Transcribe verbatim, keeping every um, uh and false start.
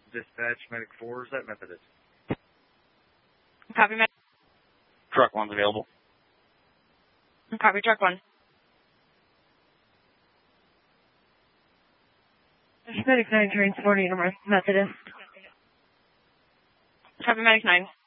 Dispatch Medic four, is that Methodist? Copy, Medic. Truck one's available. Copy, Truck one. Medic nine transporting Methodist. Copy, Medic nine.